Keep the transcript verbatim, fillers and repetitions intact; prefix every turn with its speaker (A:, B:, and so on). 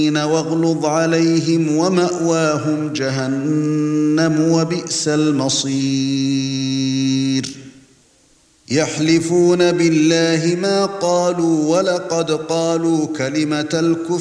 A: واغلظ عليهم ومأواهم جهنم وبئس المصير يحلفون بالله ما قالوا ولقد قالوا كلمة الكفر